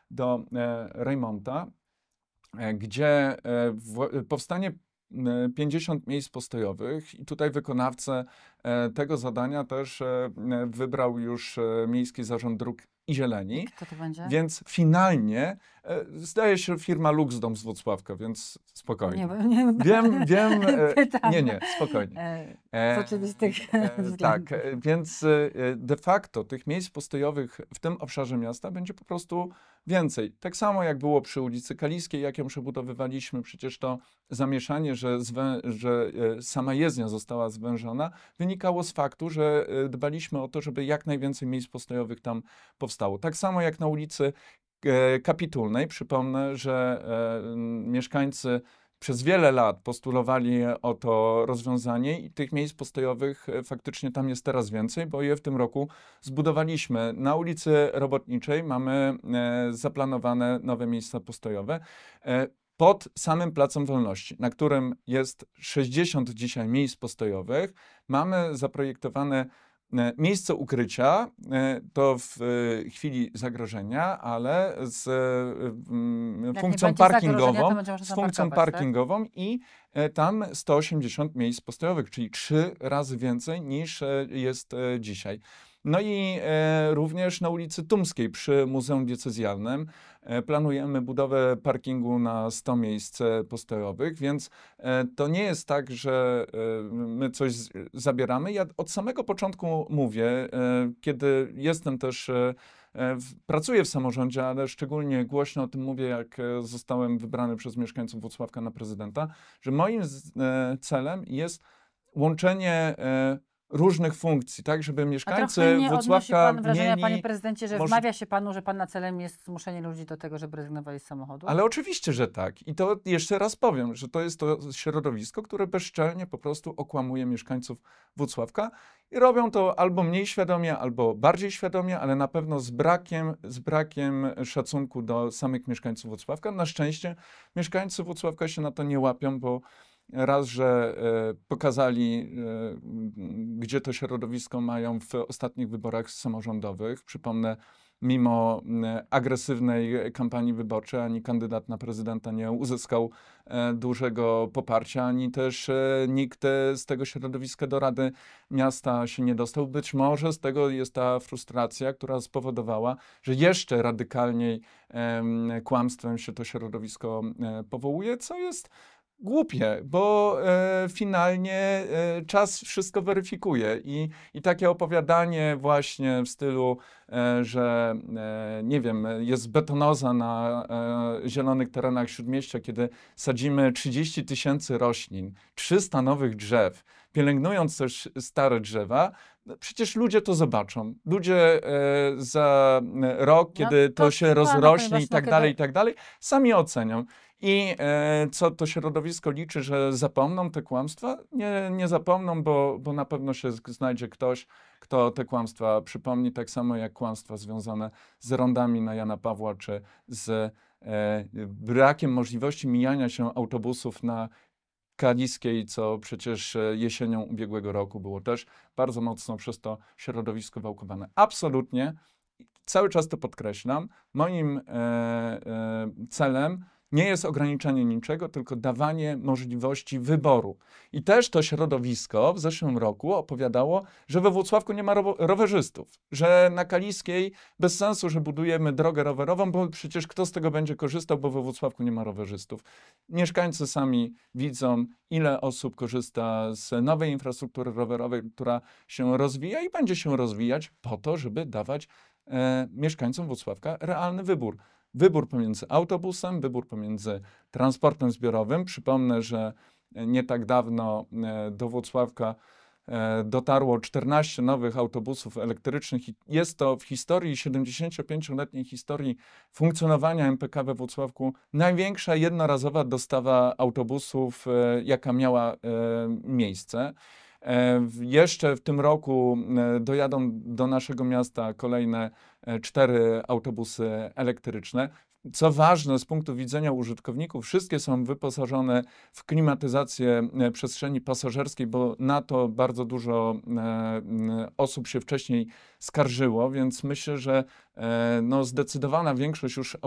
do Reymonta, gdzie powstanie 50 miejsc postojowych i tutaj wykonawcę tego zadania też wybrał już Miejski Zarząd Dróg i Zieleni. Kto to będzie? Więc finalnie zdaje się firma Luxdom z Włocławka, więc spokojnie. Nie, Wiem, pytam. nie, spokojnie. Z oczywistych względów. Tak, więc de facto tych miejsc postojowych w tym obszarze miasta będzie po prostu więcej. Tak samo jak było przy ulicy Kaliskiej, jak ją przebudowywaliśmy, przecież to zamieszanie, że sama jezdnia została zwężona, wynikało z faktu, że dbaliśmy o to, żeby jak najwięcej miejsc postojowych tam powstało. Tak samo jak na ulicy Kapitulnej. Przypomnę, że mieszkańcy przez wiele lat postulowali o to rozwiązanie i tych miejsc postojowych faktycznie tam jest teraz więcej, bo je w tym roku zbudowaliśmy. Na ulicy Robotniczej mamy zaplanowane nowe miejsca postojowe pod samym Placem Wolności, na którym jest 60 dzisiaj miejsc postojowych. Mamy zaprojektowane miejsce ukrycia to w chwili zagrożenia, ale z funkcją parkingową i tam 180 miejsc postojowych, czyli 3 razy więcej niż jest dzisiaj. No i również na ulicy Tumskiej przy Muzeum Diecezjalnym planujemy budowę parkingu na 100 miejsc postojowych, więc to nie jest tak, że my coś zabieramy. Ja od samego początku mówię, kiedy jestem też, pracuję w samorządzie, ale szczególnie głośno o tym mówię, jak zostałem wybrany przez mieszkańców Włocławka na prezydenta, że moim celem jest łączenie różnych funkcji, tak, żeby mieszkańcy Włocławka pan wrażenia, mieli... panie prezydencie, że wmawia się panu, że pana celem jest zmuszenie ludzi do tego, żeby rezygnowali z samochodu? Ale oczywiście, że tak. I to jeszcze raz powiem, że to jest to środowisko, które bezczelnie po prostu okłamuje mieszkańców Włocławka i robią to albo mniej świadomie, albo bardziej świadomie, ale na pewno z brakiem szacunku do samych mieszkańców Włocławka. Na szczęście mieszkańcy Włocławka się na to nie łapią, bo raz, że pokazali, gdzie to środowisko mają w ostatnich wyborach samorządowych. Przypomnę, mimo agresywnej kampanii wyborczej, ani kandydat na prezydenta nie uzyskał dużego poparcia, ani też nikt z tego środowiska do Rady Miasta się nie dostał. Być może z tego jest ta frustracja, która spowodowała, że jeszcze radykalniej kłamstwem się to środowisko powołuje, co jest głupie, bo finalnie czas wszystko weryfikuje i takie opowiadanie właśnie w stylu, że nie wiem, jest betonoza na zielonych terenach Śródmieścia, kiedy sadzimy 30 000 roślin, 300 nowych drzew, pielęgnując też stare drzewa, przecież ludzie to zobaczą. Ludzie za rok, kiedy to się rozrośnie i tak dalej, sami ocenią. I co to środowisko liczy, że zapomną te kłamstwa? Nie zapomną, bo na pewno się znajdzie ktoś, kto te kłamstwa przypomni, tak samo jak kłamstwa związane z rondami na Jana Pawła, czy z brakiem możliwości mijania się autobusów na Kaliskiej, co przecież jesienią ubiegłego roku było też bardzo mocno przez to środowisko wałkowane. Absolutnie, cały czas to podkreślam, moim celem nie jest ograniczanie niczego, tylko dawanie możliwości wyboru. I też to środowisko w zeszłym roku opowiadało, że we Włocławku nie ma rowerzystów, że na Kaliskiej bez sensu, że budujemy drogę rowerową, bo przecież kto z tego będzie korzystał, bo we Włocławku nie ma rowerzystów. Mieszkańcy sami widzą, ile osób korzysta z nowej infrastruktury rowerowej, która się rozwija i będzie się rozwijać po to, żeby dawać mieszkańcom Włocławka realny wybór. Wybór pomiędzy autobusem, wybór pomiędzy transportem zbiorowym. Przypomnę, że nie tak dawno do Włocławka dotarło 14 nowych autobusów elektrycznych i jest to w historii, 75-letniej historii funkcjonowania MPK we Włocławku największa jednorazowa dostawa autobusów, jaka miała miejsce. Jeszcze w tym roku dojadą do naszego miasta kolejne 4 autobusy elektryczne. Co ważne z punktu widzenia użytkowników, wszystkie są wyposażone w klimatyzację przestrzeni pasażerskiej, bo na to bardzo dużo osób się wcześniej skarżyło, więc myślę, że no, zdecydowana większość już